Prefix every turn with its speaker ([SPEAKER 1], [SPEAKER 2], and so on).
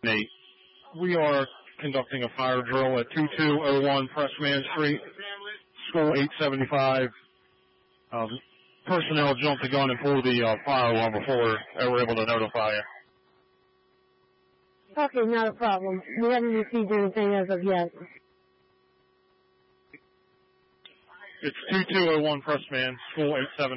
[SPEAKER 1] Nate. We are conducting a fire drill at 2201 Pressman Street, School 875. Personnel jumped the gun and pulled the fire alarm before they were able to notify you.
[SPEAKER 2] Okay, not a problem. We haven't received anything as of yet.
[SPEAKER 1] It's 2201 Pressman, School 875.